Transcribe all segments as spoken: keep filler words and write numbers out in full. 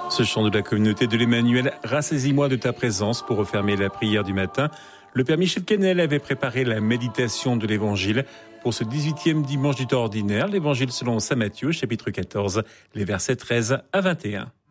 Ce chant de la communauté de l'Emmanuel, rassaisis-moi de ta présence pour refermer la prière du matin. Le Père Michel Kennel avait préparé la méditation de l'Évangile pour ce dix-huitième dimanche du temps ordinaire. L'Évangile selon saint Matthieu, chapitre quatorze, les versets treize à vingt et un.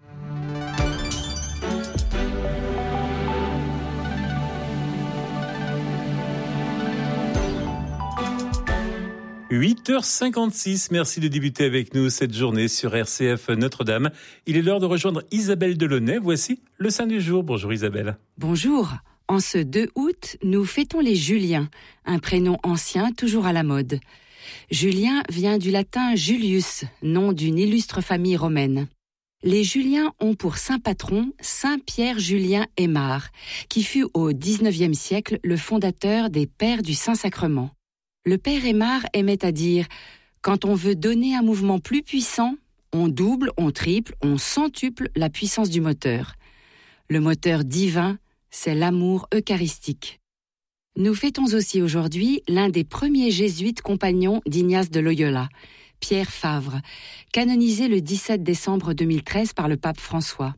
huit heures cinquante-six, merci de débuter avec nous cette journée sur R C F Notre-Dame. Il est l'heure de rejoindre Isabelle Delaunay. Voici le saint du jour. Bonjour Isabelle. Bonjour. En ce deux août, nous fêtons les Juliens, un prénom ancien toujours à la mode. Julien vient du latin Julius, nom d'une illustre famille romaine. Les Juliens ont pour saint patron saint Pierre Julien Aymar, qui fut au dix-neuvième siècle le fondateur des Pères du Saint-Sacrement. Le père Aymar aimait à dire « Quand on veut donner un mouvement plus puissant, on double, on triple, on centuple la puissance du moteur. Le moteur divin, c'est l'amour eucharistique. » Nous fêtons aussi aujourd'hui l'un des premiers jésuites compagnons d'Ignace de Loyola, Pierre Favre, canonisé le dix-sept décembre deux mille treize par le pape François.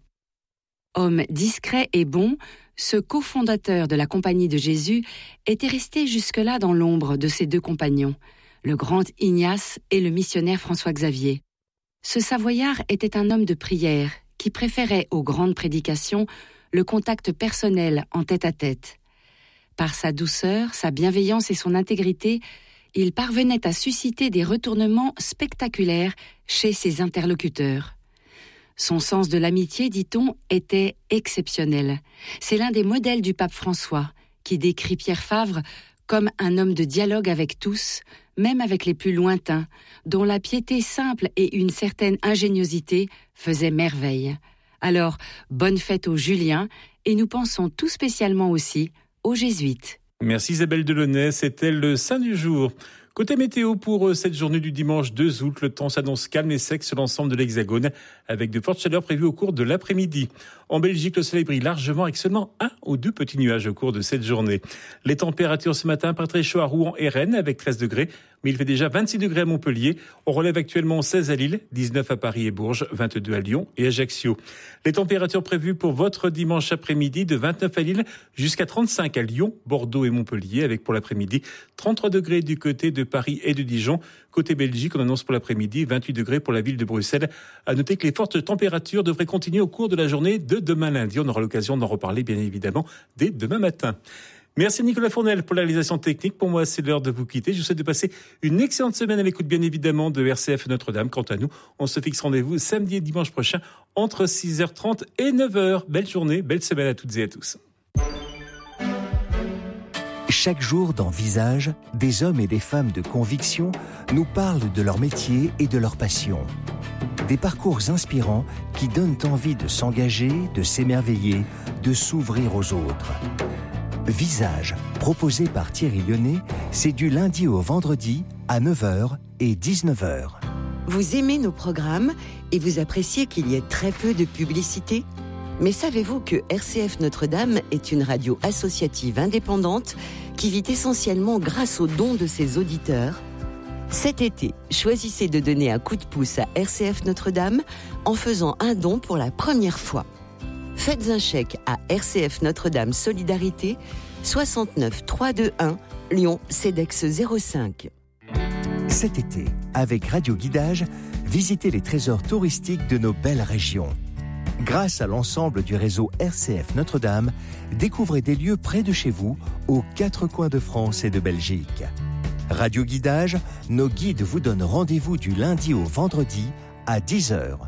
Homme discret et bon, ce cofondateur de la Compagnie de Jésus était resté jusque-là dans l'ombre de ses deux compagnons, le grand Ignace et le missionnaire François-Xavier. Ce Savoyard était un homme de prière qui préférait aux grandes prédications le contact personnel en tête-à-tête. Par sa douceur, sa bienveillance et son intégrité, il parvenait à susciter des retournements spectaculaires chez ses interlocuteurs. Son sens de l'amitié, dit-on, était exceptionnel. C'est l'un des modèles du pape François, qui décrit Pierre Favre comme un homme de dialogue avec tous, même avec les plus lointains, dont la piété simple et une certaine ingéniosité faisaient merveille. Alors, bonne fête aux Juliens, et nous pensons tout spécialement aussi aux Jésuites. Merci Isabelle Delaunay, c'était le saint du jour. Côté météo pour cette journée du dimanche deux août, le temps s'annonce calme et sec sur l'ensemble de l'Hexagone, avec de fortes chaleurs prévues au cours de l'après-midi. En Belgique, le soleil brille largement avec seulement un ou deux petits nuages au cours de cette journée. Les températures ce matin, pas très chaud à Rouen et Rennes avec treize degrés, mais il fait déjà vingt-six degrés à Montpellier. On relève actuellement seize à Lille, dix-neuf à Paris et Bourges, vingt-deux à Lyon et Ajaccio. Les températures prévues pour votre dimanche après-midi de vingt-neuf à Lille jusqu'à trente-cinq à Lyon, Bordeaux et Montpellier, avec pour l'après-midi trente-trois degrés du côté de Paris et de Dijon. Côté Belgique, on annonce pour l'après-midi vingt-huit degrés pour la ville de Bruxelles. À noter que les fortes températures devraient continuer au cours de la journée de demain lundi. On aura l'occasion d'en reparler bien évidemment dès demain matin. Merci Nicolas Fournel pour la réalisation technique. Pour moi, c'est l'heure de vous quitter. Je vous souhaite de passer une excellente semaine à l'écoute bien évidemment de R C F Notre-Dame. Quant à nous, on se fixe rendez-vous samedi et dimanche prochain entre six heures trente et neuf heures. Belle journée, belle semaine à toutes et à tous. Chaque jour dans Visage, des hommes et des femmes de conviction nous parlent de leur métier et de leur passion. Des parcours inspirants qui donnent envie de s'engager, de s'émerveiller, de s'ouvrir aux autres. Visage, proposé par Thierry Lyonnais, c'est du lundi au vendredi à neuf heures et dix-neuf heures. Vous aimez nos programmes et vous appréciez qu'il y ait très peu de publicité ? Mais savez-vous que R C F Notre-Dame est une radio associative indépendante qui vit essentiellement grâce aux dons de ses auditeurs ? Cet été, choisissez de donner un coup de pouce à R C F Notre-Dame en faisant un don pour la première fois. Faites un chèque à R C F Notre-Dame Solidarité, soixante-neuf trois cent vingt-et-un, Lyon, CEDEX zéro cinq. Cet été, avec Radio Guidage, visitez les trésors touristiques de nos belles régions. Grâce à l'ensemble du réseau R C F Notre-Dame, découvrez des lieux près de chez vous, aux quatre coins de France et de Belgique. Radio Guidage, nos guides vous donnent rendez-vous du lundi au vendredi à dix heures.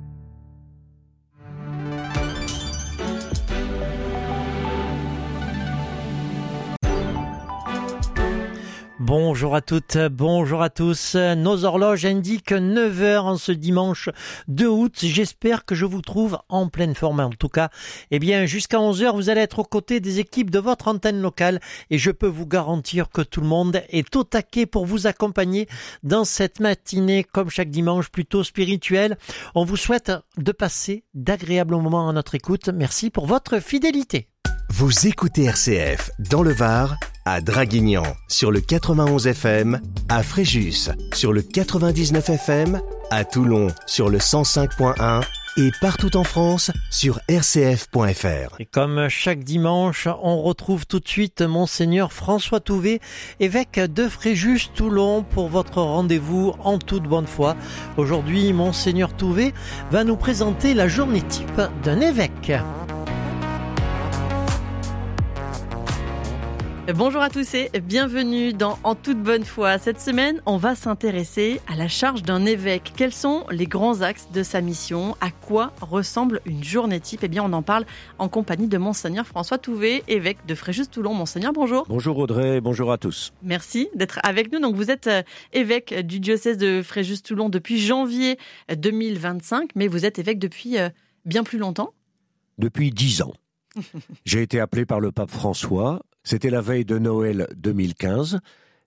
Bonjour à toutes, bonjour à tous. Nos horloges indiquent neuf heures en ce dimanche deux août. J'espère que je vous trouve en pleine forme. En tout cas, eh bien, jusqu'à onze heures, vous allez être aux côtés des équipes de votre antenne locale et je peux vous garantir que tout le monde est au taquet pour vous accompagner dans cette matinée, comme chaque dimanche, plutôt spirituelle. On vous souhaite de passer d'agréables moments à notre écoute. Merci pour votre fidélité. Vous écoutez R C F dans le Var, à Draguignan sur le quatre-vingt-onze F M, à Fréjus sur le quatre-vingt-dix-neuf F M, à Toulon sur le cent cinq point un et partout en France sur r c f point f r. Et comme chaque dimanche, on retrouve tout de suite Monseigneur François Touvet, évêque de Fréjus-Toulon, pour votre rendez-vous en toute bonne foi. Aujourd'hui, Monseigneur Touvet va nous présenter la journée type d'un évêque. Bonjour à tous et bienvenue dans En toute bonne foi. Cette semaine, on va s'intéresser à la charge d'un évêque. Quels sont les grands axes de sa mission? À quoi ressemble une journée type? Eh bien, on en parle en compagnie de Monseigneur François Touvet, évêque de Fréjus-Toulon. Monseigneur, bonjour. Bonjour Audrey, bonjour à tous. Merci d'être avec nous. Donc, vous êtes évêque du diocèse de Fréjus-Toulon depuis janvier deux mille vingt-cinq, mais vous êtes évêque depuis bien plus longtemps. Depuis dix ans. J'ai été appelé par le pape François. C'était la veille de Noël deux mille quinze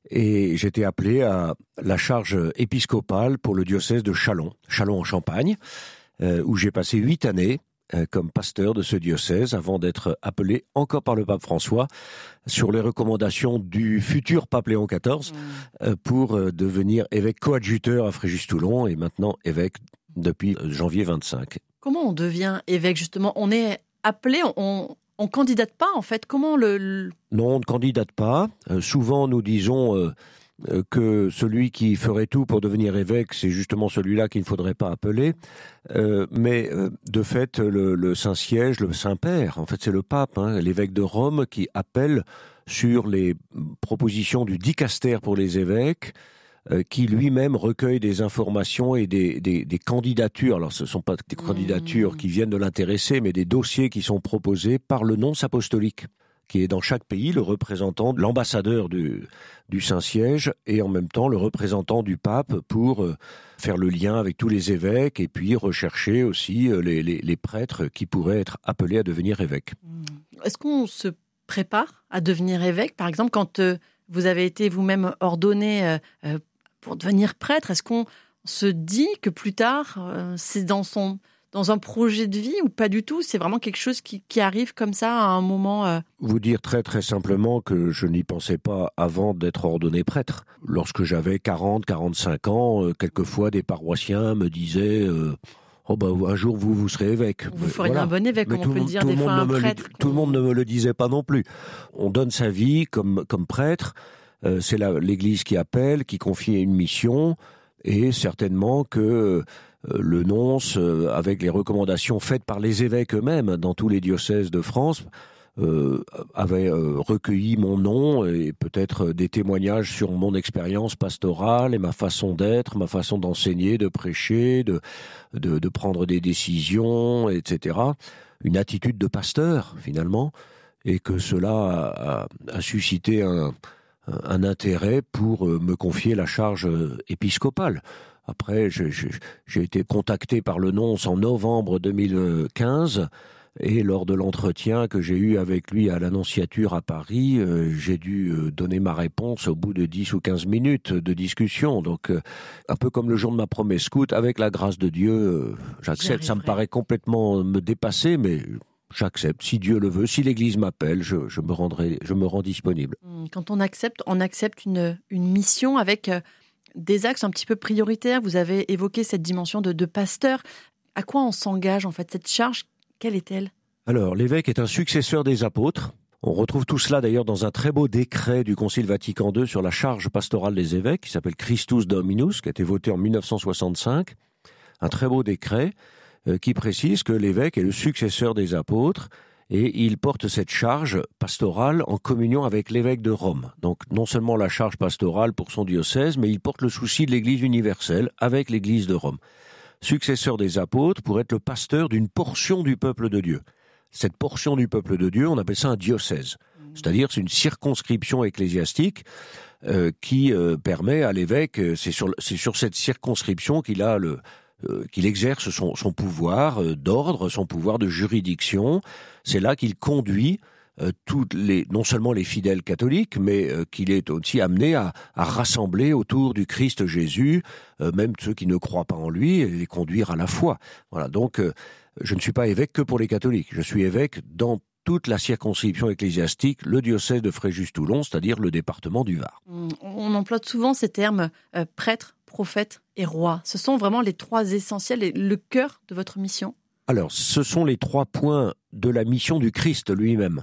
et j'étais appelé à la charge épiscopale pour le diocèse de Châlons, Châlons en Champagne, euh, où j'ai passé huit années euh, comme pasteur de ce diocèse avant d'être appelé encore par le pape François sur les recommandations du futur pape Léon quatorze euh, pour euh, devenir évêque coadjuteur à Fréjus-Toulon et maintenant évêque depuis janvier vingt-cinq. Comment on devient évêque justement? On est appelé, on... On ne candidate pas, en fait. Comment le... le... Non, on ne candidate pas. Euh, souvent, nous disons euh, euh, que celui qui ferait tout pour devenir évêque, c'est justement celui-là qu'il ne faudrait pas appeler. Euh, mais euh, de fait, le, le Saint-Siège, le Saint-Père, en fait, c'est le pape, hein, l'évêque de Rome, qui appelle sur les propositions du dicaster pour les évêques, euh, qui lui-même recueille des informations et des, des, des candidatures. Alors, ce ne sont pas des candidatures mmh. qui viennent de l'intéressé, mais des dossiers qui sont proposés par le nonce apostolique, qui est dans chaque pays le représentant, l'ambassadeur du, du Saint-Siège et en même temps le représentant du pape pour euh, faire le lien avec tous les évêques et puis rechercher aussi euh, les, les, les prêtres qui pourraient être appelés à devenir évêques. Mmh. Est-ce qu'on se prépare à devenir évêque? Par exemple, quand euh, vous avez été vous-même ordonné euh, euh, pour devenir prêtre, est-ce qu'on se dit que plus tard, euh, c'est dans, son, dans un projet de vie ou pas du tout? C'est vraiment quelque chose qui, qui arrive comme ça à un moment euh... Vous dire très très simplement que je n'y pensais pas avant d'être ordonné prêtre. Lorsque j'avais quarante, quarante-cinq ans, euh, quelquefois des paroissiens me disaient... Euh, Oh bah, un jour, vous, vous serez évêque. Vous feriez voilà. un bon évêque, comme on peut le dire des fois un prêtre. Le, tout le monde ne me le disait pas non plus. On donne sa vie comme, comme prêtre. Euh, c'est la, l'Église qui appelle, qui confie une mission. Et certainement que euh, le nonce, euh, avec les recommandations faites par les évêques eux-mêmes dans tous les diocèses de France, Euh, avait euh, recueilli mon nom et peut-être des témoignages sur mon expérience pastorale et ma façon d'être, ma façon d'enseigner, de prêcher, de, de, de prendre des décisions, et cetera. Une attitude de pasteur, finalement, et que cela a, a, a suscité un, un intérêt pour me confier la charge épiscopale. Après, j'ai, j'ai, j'ai été contacté par le nonce en novembre deux mille quinze. Et lors de l'entretien que j'ai eu avec lui à l'Annonciature à Paris, euh, j'ai dû euh, donner ma réponse au bout de dix ou quinze minutes de discussion. Donc, euh, un peu comme le jour de ma promesse scout, avec la grâce de Dieu, euh, j'accepte. Ça me paraît complètement me dépasser, mais j'accepte. Si Dieu le veut, si l'Église m'appelle, je, je me rendrai, je me rends disponible. Quand on accepte, on accepte une, une mission avec euh, des axes un petit peu prioritaires. Vous avez évoqué cette dimension de, de pasteur. À quoi on s'engage, en fait, cette charge? Quelle est-elle? Alors, l'évêque est un successeur des apôtres. On retrouve tout cela d'ailleurs dans un très beau décret du Concile Vatican deux sur la charge pastorale des évêques, qui s'appelle Christus Dominus, qui a été voté en dix-neuf cent soixante-cinq. Un très beau décret euh, qui précise que l'évêque est le successeur des apôtres et il porte cette charge pastorale en communion avec l'évêque de Rome. Donc non seulement la charge pastorale pour son diocèse, mais il porte le souci de l'Église universelle avec l'Église de Rome. Successeur des apôtres pour être le pasteur d'une portion du peuple de Dieu. Cette portion du peuple de Dieu, on appelle ça un diocèse. Mmh. C'est-à-dire, c'est une circonscription ecclésiastique euh, qui euh, permet à l'évêque, c'est sur, c'est sur cette circonscription qu'il a le, euh, qu'il exerce son, son pouvoir euh, d'ordre, son pouvoir de juridiction. C'est là qu'il conduit euh, toutes les, non seulement les fidèles catholiques, mais euh, qu'il est aussi amené à, à rassembler autour du Christ Jésus, euh, même ceux qui ne croient pas en lui, et les conduire à la foi. Voilà. Donc, euh, je ne suis pas évêque que pour les catholiques. Je suis évêque dans toute la circonscription ecclésiastique, le diocèse de Fréjus-Toulon, c'est-à-dire le département du Var. On emploie souvent ces termes euh, prêtre, prophète et roi. Ce sont vraiment les trois essentiels et le cœur de votre mission. Alors, ce sont les trois points de la mission du Christ lui-même.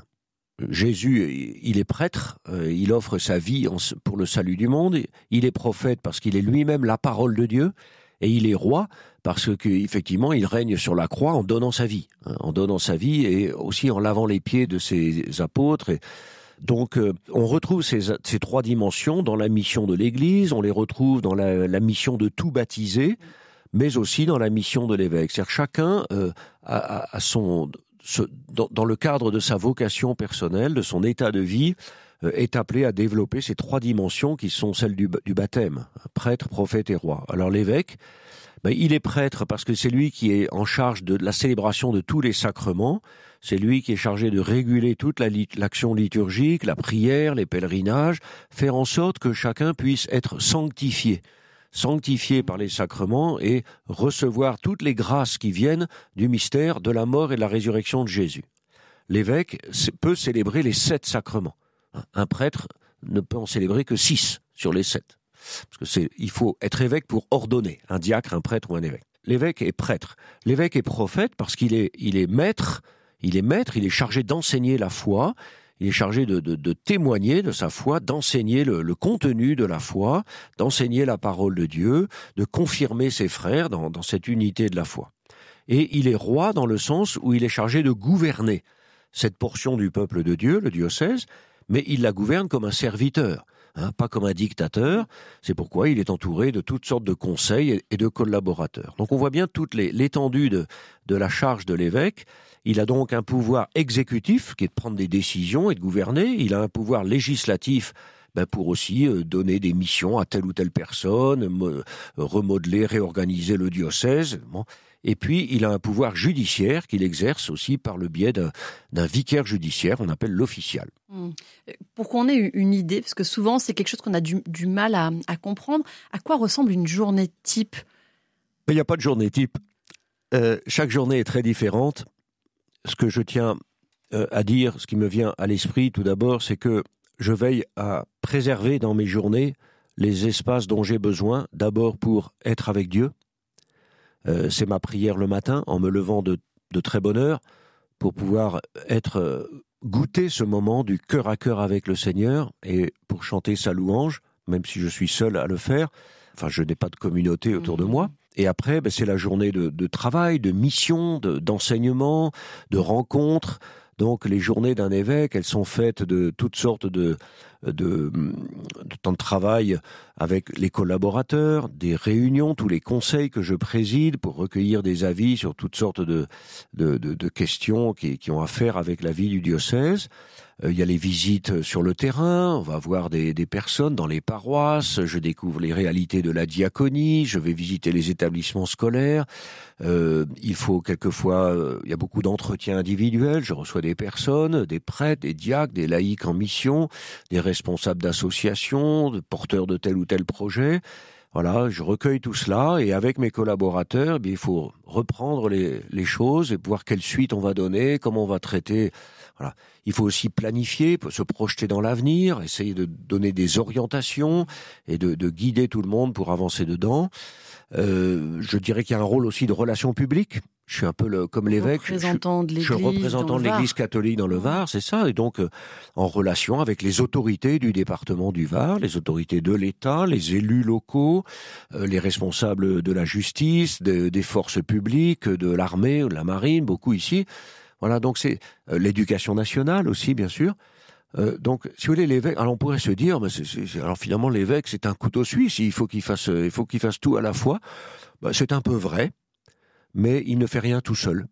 Jésus, il est prêtre, euh, il offre sa vie en, pour le salut du monde. Il est prophète parce qu'il est lui-même la parole de Dieu. Et il est roi parce qu'effectivement, il règne sur la croix en donnant sa vie. Hein, en donnant sa vie et aussi en lavant les pieds de ses apôtres. Et donc, euh, on retrouve ces, ces trois dimensions dans la mission de l'Église, on les retrouve dans la, la mission de tout baptiser, mais aussi dans la mission de l'évêque. C'est-à-dire chacun euh, a, a son... Ce, dans, dans le cadre de sa vocation personnelle, de son état de vie, euh, est appelé à développer ces trois dimensions qui sont celles du, du baptême, prêtre, prophète et roi. Alors l'évêque, ben, il est prêtre parce que c'est lui qui est en charge de la célébration de tous les sacrements, c'est lui qui est chargé de réguler toute la, l'action liturgique, la prière, les pèlerinages, faire en sorte que chacun puisse être sanctifié. sanctifié par les sacrements et recevoir toutes les grâces qui viennent du mystère de la mort et de la résurrection de Jésus. L'évêque peut célébrer les sept sacrements. Un prêtre ne peut en célébrer que six sur les sept. Parce que c'est, il faut être évêque pour ordonner, un diacre, un prêtre ou un évêque. L'évêque est prêtre. L'évêque est prophète parce qu'il est, il est maître, il est maître, il est chargé d'enseigner la foi. Il est chargé de, de, de témoigner de sa foi, d'enseigner le, le contenu de la foi, d'enseigner la parole de Dieu, de confirmer ses frères dans, dans cette unité de la foi. Et il est roi dans le sens où il est chargé de gouverner cette portion du peuple de Dieu, le diocèse, mais il la gouverne comme un serviteur, hein, pas comme un dictateur. C'est pourquoi il est entouré de toutes sortes de conseils et, et de collaborateurs. Donc on voit bien toute les, l'étendue de, de la charge de l'évêque. Il a donc un pouvoir exécutif qui est de prendre des décisions et de gouverner. Il a un pouvoir législatif ben, pour aussi euh, donner des missions à telle ou telle personne, me, remodeler, réorganiser le diocèse. Bon. Et puis, il a un pouvoir judiciaire qu'il exerce aussi par le biais d'un, d'un vicaire judiciaire, on appelle l'official. Mmh. Pour qu'on ait une idée, parce que souvent c'est quelque chose qu'on a du, du mal à, à comprendre, à quoi ressemble une journée type ? Il n'y a pas de journée type. Euh, chaque journée est très différente. Ce que je tiens euh, à dire, ce qui me vient à l'esprit tout d'abord, c'est que je veille à préserver dans mes journées les espaces dont j'ai besoin, d'abord pour être avec Dieu. Euh, c'est ma prière le matin, en me levant de, de très bonne heure, pour pouvoir être euh, goûter ce moment du cœur à cœur avec le Seigneur et pour chanter sa louange, même si je suis seul à le faire. Enfin, je n'ai pas de communauté autour de moi. Et après, ben, c'est la journée de, de travail, de mission, de, d'enseignement, de rencontres. Donc, les journées d'un évêque, elles sont faites de toutes sortes de, de, de temps de travail avec les collaborateurs, des réunions, tous les conseils que je préside pour recueillir des avis sur toutes sortes de, de, de, de questions qui, qui ont à faire avec la vie du diocèse. Euh, il y a les visites sur le terrain, on va voir des, des personnes dans les paroisses, je découvre les réalités de la diaconie, je vais visiter les établissements scolaires. Euh, il faut quelquefois, euh, il y a beaucoup d'entretiens individuels, je reçois des personnes, des prêtres, des diacres, des laïcs en mission, des responsables d'associations, de porteurs de tel ou tel projet. Voilà, je recueille tout cela et avec mes collaborateurs, eh il faut reprendre les, les choses et voir quelle suite on va donner, comment on va traiter. Voilà. Il faut aussi planifier, se projeter dans l'avenir, essayer de donner des orientations et de, de guider tout le monde pour avancer dedans. Euh, je dirais qu'il y a un rôle aussi de relations publiques. Je suis un peu le, comme l'évêque. Représentant de l'Église. Je suis représentant de l'Église catholique dans le Var, c'est ça. Et donc, euh, en relation avec les autorités du département du Var, les autorités de l'État, les élus locaux, euh, les responsables de la justice, de, des forces publiques, de l'armée, de la marine, beaucoup ici. Voilà, donc c'est euh, l'éducation nationale aussi, bien sûr. Euh, donc, si vous voulez, l'évêque, alors on pourrait se dire, mais c'est, c'est, alors finalement, l'évêque, c'est un couteau suisse, il faut qu'il fasse, il faut qu'il fasse tout à la fois. Bah, c'est un peu vrai, mais il ne fait rien tout seul.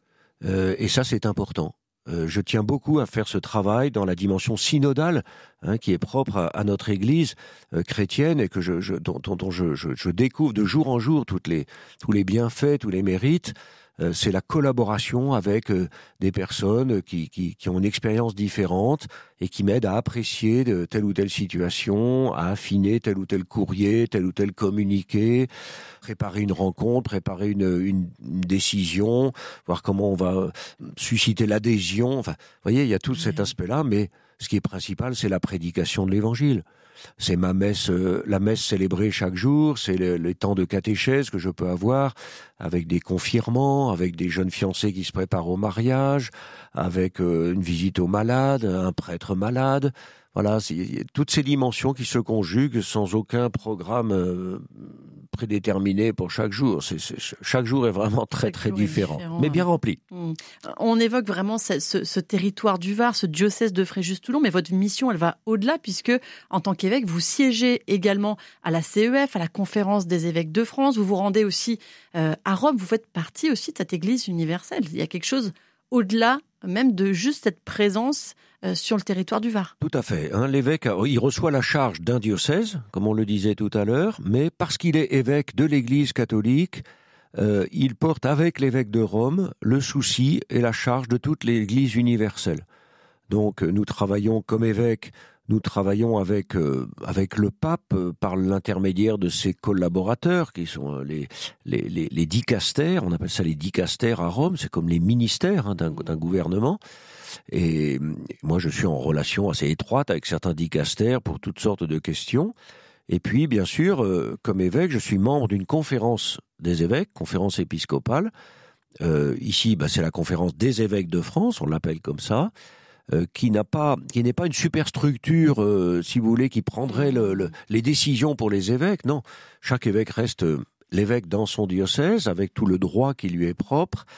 Euh, et ça, c'est important. Euh, je tiens beaucoup à faire ce travail dans la dimension synodale, hein, qui est propre à, à notre Église euh, chrétienne et que je, je, dont, dont je, je, je découvre de jour en jour toutes les, tous les bienfaits, tous les mérites. Euh, c'est la collaboration avec euh, des personnes qui, qui, qui ont une expérience différente et qui m'aident à apprécier de telle ou telle situation, à affiner tel ou tel courrier, tel ou tel communiqué, préparer une rencontre, préparer une, une, une décision, voir comment on va susciter l'adhésion. Enfin, vous voyez, il y a tout cet aspect-là, mais ce qui est principal, c'est la prédication de l'Évangile. c'est ma messe, euh, la messe célébrée chaque jour, c'est le, les temps de catéchèse que je peux avoir avec des confirmants, avec des jeunes fiancés qui se préparent au mariage, avec euh, une visite aux malades, un prêtre malade. Voilà, c'est toutes ces dimensions qui se conjuguent sans aucun programme euh, prédéterminé pour chaque jour. C'est, c'est, chaque jour est vraiment très chaque très différent, différent, mais bien rempli. Mmh. On évoque vraiment ce, ce, ce territoire du Var, ce diocèse de Fréjus-Toulon, mais votre mission, elle va au-delà, puisque en tant qu'évêque, vous siégez également à la C E F, à la Conférence des évêques de France. Vous vous rendez aussi euh, à Rome. Vous faites partie aussi de cette Église universelle. Il y a quelque chose au-delà même de juste cette présence euh, sur le territoire du Var. Tout à fait. Hein, l'évêque, il reçoit la charge d'un diocèse, comme on le disait tout à l'heure, mais parce qu'il est évêque de l'Église catholique, euh, il porte avec l'évêque de Rome le souci et la charge de toute l'Église universelle. Donc nous travaillons comme évêque, nous travaillons avec euh, avec le pape euh, par l'intermédiaire de ses collaborateurs qui sont euh, les, les les les dicastères, on appelle ça les dicastères à Rome, c'est comme les ministères hein, d'un, d'un gouvernement. Et moi je suis en relation assez étroite avec certains dicastères pour toutes sortes de questions. Et puis bien sûr, euh, comme évêque, je suis membre d'une conférence des évêques, conférence épiscopale. Euh, ici, bah, c'est la conférence des évêques de France, on l'appelle comme ça. Euh, qui n'a pas, qui n'est pas une superstructure, euh, si vous voulez, qui prendrait le, le, les décisions pour les évêques. Non, chaque évêque reste euh, l'évêque dans son diocèse, avec tout le droit qui lui est propre,